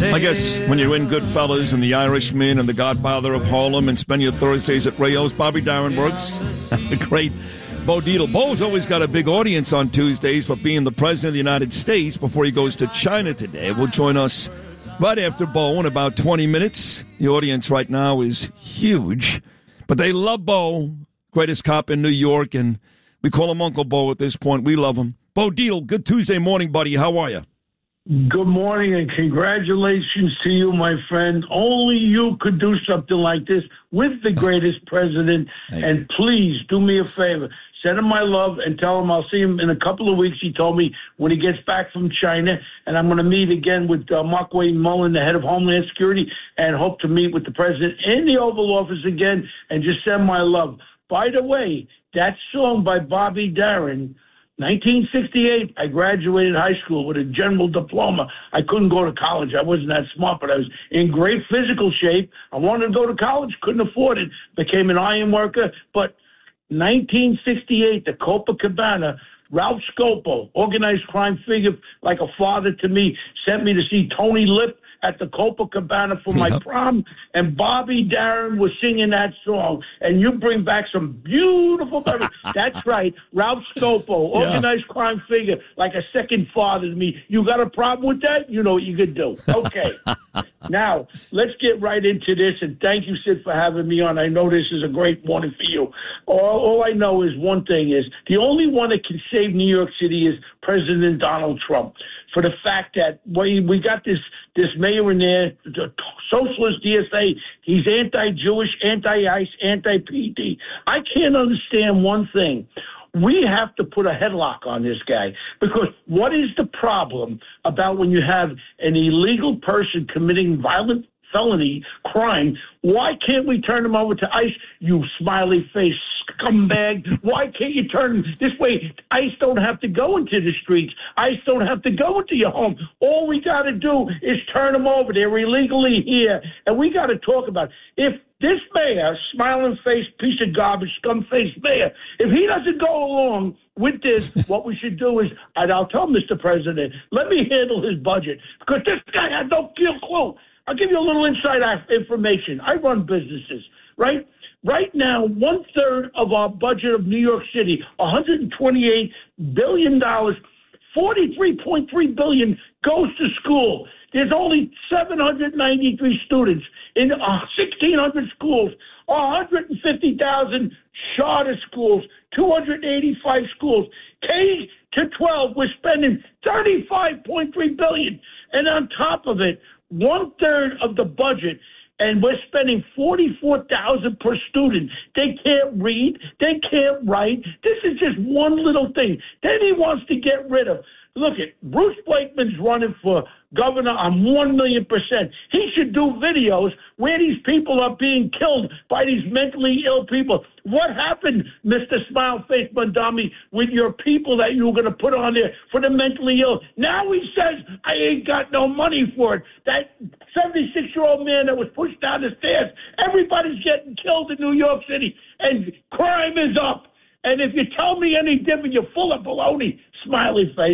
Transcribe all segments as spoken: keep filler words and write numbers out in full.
I guess when you're in Goodfellas and The Irishman and The Godfather of Harlem and spend your Thursdays at Rayo's, Bobby Darin works. Great. Bo Dietl. Bo's always got a big audience on Tuesdays, but being the President of the United States before he goes to China today will join us right after Bo in about twenty minutes. The audience right now is huge, but they love Bo, greatest cop in New York, and we call him Uncle Bo at this point. We love him. Bo Dietl, good Tuesday morning, buddy. How are you? Good morning and congratulations to you, my friend. Only you could do something like this with the greatest president. And you. Please do me a favor. Send him my love and tell him I'll see him in a couple of weeks. He told me when he gets back from China. And I'm going to meet again with uh, Mark Wayne Mullen, the head of Homeland Security, and hope to meet with the president in the Oval Office again and just send my love. By the way, that song by Bobby Darin, nineteen sixty-eight, I graduated high school with a general diploma. I couldn't go to college. I wasn't that smart, but I was in great physical shape. I wanted to go to college, couldn't afford it. Became an iron worker. But nineteen sixty-eight, the Copacabana, Ralph Scopo, organized crime figure like a father to me, sent me to see Tony Lip at the Copacabana for my yep. prom, and Bobby Darin was singing that song. And you bring back some beautiful memories. That's right, Ralph Scopo, organized yeah. crime figure, like a second father to me. You got a problem with that? You know what you could do. Okay. Now, let's get right into this, and thank you, Sid, for having me on. I know this is a great morning for you. All, all I know is one thing is, the only one that can save New York City is President Donald Trump. For the fact that we, we got this this mayor in there, the socialist D S A, he's anti-Jewish, anti-ICE, anti-P D. I can't understand one thing. We have to put a headlock on this guy, because what is the problem about when you have an illegal person committing violent felony crime? Why can't we turn him over to ICE, you smiley face scumbag? Why can't you turn this way? ICE don't have to go into the streets. ICE don't have to go into your home. All we got to do is turn them over. They're illegally here, and we got to talk about it. If this mayor, smiling face, piece of garbage, scum-faced mayor, if he doesn't go along with this, what we should do is, and I'll tell Mister President, let me handle his budget, because this guy has no clue. I'll give you a little inside information. I run businesses, right? Right now, one-third of our budget of New York City, one hundred twenty-eight billion dollars, forty-three point three billion dollars goes to school. There's only seven hundred ninety-three students in sixteen hundred schools, one hundred fifty thousand charter schools, two hundred eighty-five schools. K to twelve, we're spending thirty-five point three billion dollars. And on top of it, one-third of the budget, and we're spending forty-four thousand dollars per student. They can't read. They can't write. This is just one little thing. Then he wants to get rid of. Look, at Bruce Blakeman's running for governor on one million percent. He should do videos where these people are being killed by these mentally ill people. What happened, Mister Smileface Mondami, with your people that you were going to put on there for the mentally ill? Now he says, I ain't got no money for it. That seventy-six-year-old man that was pushed down the stairs, everybody's getting killed in New York City, and crime is up. And if you tell me any different, you're full of baloney, smiley face.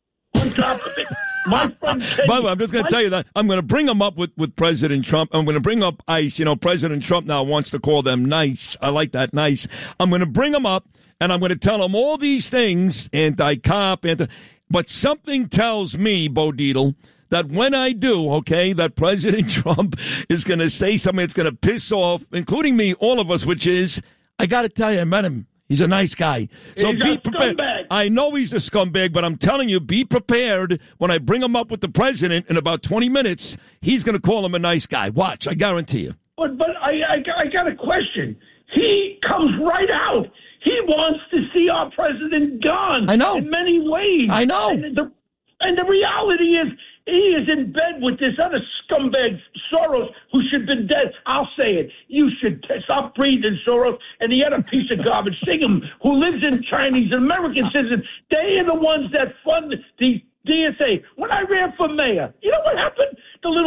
On top of it, my friend said, by the way, I'm just going to tell you that I'm going to bring him up with, with President Trump. I'm going to bring up ICE. You know, President Trump now wants to call them nice. I like that, nice. I'm going to bring him up, and I'm going to tell him all these things, anti-cop, anti. But something tells me, Bo Dietl, that when I do, okay, that President Trump is going to say something that's going to piss off, including me, all of us, which is, I got to tell you, I met him. He's a nice guy. So he's be prepared. I know he's a scumbag, but I'm telling you, be prepared. When I bring him up with the president in about twenty minutes, he's going to call him a nice guy. Watch, I guarantee you. But but I, I, I got a question. He comes right out. He wants to see our president gone. I know. In many ways. I know. And the, and the reality is, he is in bed with this other scumbag, Soros, who should have been dead. I'll say it. You should t- stop breathing, Soros. And the other piece of garbage, Singham, who lives in Chinese American citizens. They are the ones that fund the D S A. When I ran for mayor, you know what happened? The little scum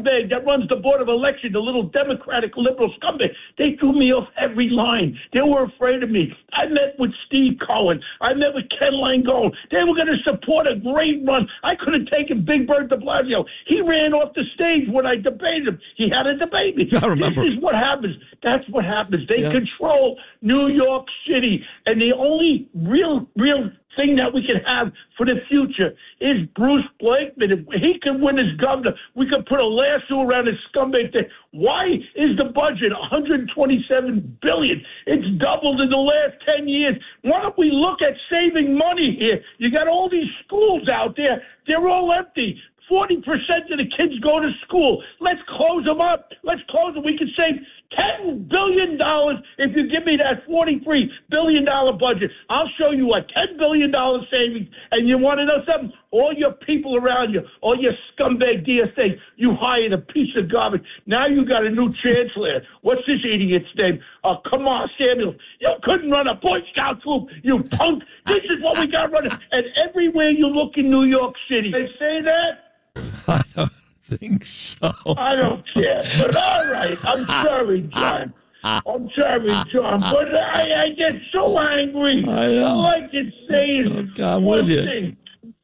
scumbag that runs the Board of Election, the little Democratic liberal scumbag, they threw me off every line. They were afraid of me. I met with Steve Cohen. I met with Ken Langone. They were going to support a great run. I could have taken Big Bird de Blasio. He ran off the stage when I debated him. He had to debate me. I remember. This is what happens. That's what happens. They Yeah. control New York City. And the only real, real thing that we can have for the future is Bruce Blakeman. If he can win as governor, we could put a lasso around his scumbag thing. Why is the budget one hundred twenty-seven billion dollars? It's doubled in the last ten years. Why don't we look at saving money here? You got all these schools out there. They're all empty. forty percent of the kids go to school. Let's close them up. Let's close them. We can save ten billion dollars if you give me that forty-three billion dollars budget. I'll show you a ten billion dollars savings. And you want to know something? All your people around you, all your scumbag D S A, you hired a piece of garbage. Now you got a new chancellor. What's this idiot's name? Uh, Kamar Samuel. You couldn't run a Boy Scout troop, you punk. This is what we got running. And everywhere you look in New York City, they say that. I don't think so. I don't care. But all right, I'm sorry, John. I'm sorry, John. But I, I get so angry. I know. All I can say is Oh, God, I'm one with you. thing.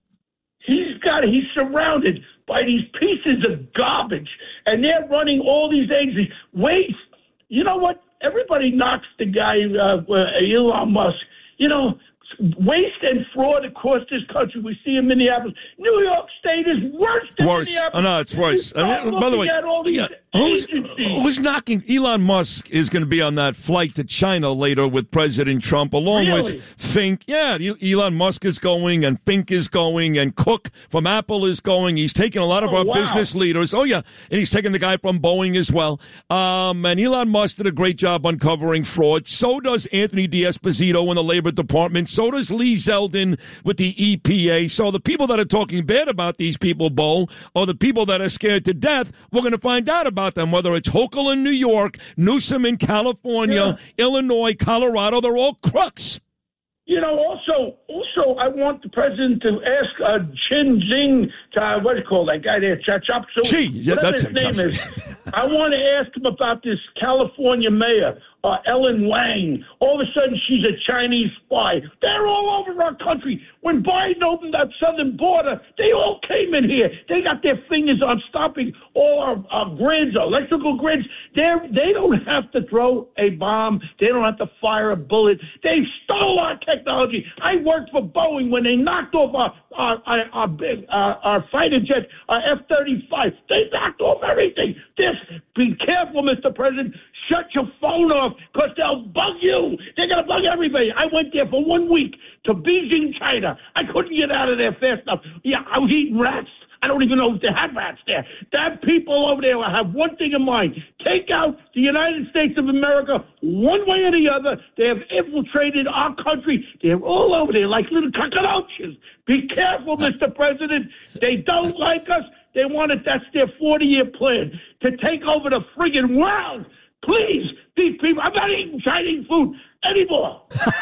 He's got. He's surrounded by these pieces of garbage, and they're running all these agencies. Waste. You know what? Everybody knocks the guy, uh, uh, Elon Musk. You know. Waste and fraud across this country. We see in Minneapolis. New York State is worse than Worse. Minneapolis. Oh, no, it's worse. You start I mean, by the way, looking at all these yeah, who's, agencies. who's knocking? Elon Musk is going to be on that flight to China later with President Trump, along Really? with Fink. Yeah, Elon Musk is going, and Fink is going, and Cook from Apple is going. He's taking a lot of Oh, our wow. business leaders. Oh, yeah, and he's taking the guy from Boeing as well. Um, and Elon Musk did a great job uncovering fraud. So does Anthony D'Esposito in the Labor Department. So does Lee Zeldin with the E P A. So the people that are talking bad about these people, Bo, are the people that are scared to death. We're going to find out about them, whether it's Hochul in New York, Newsom in California, Yeah. Illinois, Colorado. They're all crooks. You know, also, also, I want the president to ask uh, Chin Jing, uh, what do you call that guy there, Ch- Chop Suey, Chi, yeah, whatever that's his him. name is. I want to ask him about this California mayor, uh, Ellen Wang. All of a sudden, she's a Chinese spy. They're all over our country. When Biden opened that southern border, they all came in here. They got their fingers on stopping all our, our grids, our electrical grids. They're, they don't have to throw a bomb. They don't have to fire a bullet. They stole our technology. I worked for Boeing when they knocked off our our our, our, big, uh, our fighter jet, our F thirty-five. They knocked off everything. This, be careful, Mister President. Shut your phone off, because they'll bug you. They're going to bug everybody. I went there for one week to Beijing, China. I couldn't get out of there fast enough. Yeah, I was eating rats. I don't even know if they have rats there. That people over there will have one thing in mind. Take out the United States of America one way or the other. They have infiltrated our country. They're all over there like little cockroaches. Be careful, Mister President. They don't like us. They want it. That's their forty-year plan, to take over the friggin' world. Please, these people, I'm not eating Chinese food anymore.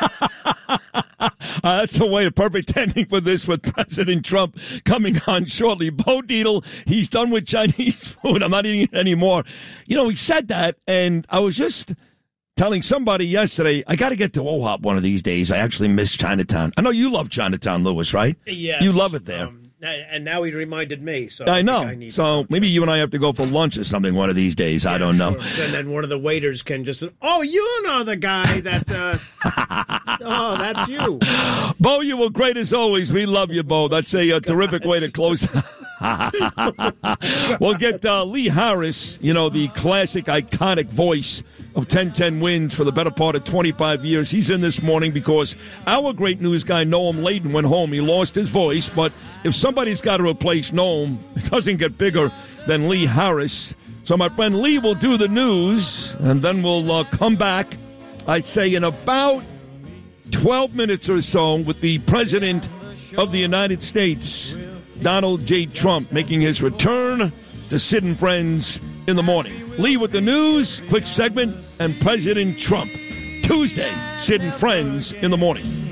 Uh, that's a way, a perfect ending for this with President Trump coming on shortly. Bo Dietl, he's done with Chinese food. I'm not eating it anymore. You know, he said that, and I was just telling somebody yesterday, I got to get to O H O P one of these days. I actually miss Chinatown. I know you love Chinatown, Lewis, right? Yes. You love it there. Um, and now he reminded me. So I know. I think I need so to maybe you and I have to go for lunch or something one of these days. Yeah, I don't know. Sure. And then one of the waiters can just, oh, you know the guy that, uh, oh, that's you. Bo, you were great as always. We love you, Bo. That's a, a terrific way to close. We'll get uh, Lee Harris, you know, the classic, iconic voice of ten ten Wins for the better part of twenty-five years. He's in this morning because our great news guy, Noam Layden, went home. He lost his voice, but if somebody's got to replace Noam, it doesn't get bigger than Lee Harris. So my friend Lee will do the news, and then we'll uh, come back, I'd say, in about twelve minutes or so with the President of the United States, Donald J. Trump, making his return to Sid and Friends in the morning. Lee with the news, quick segment, and President Trump. Tuesday, Sid and Friends in the morning.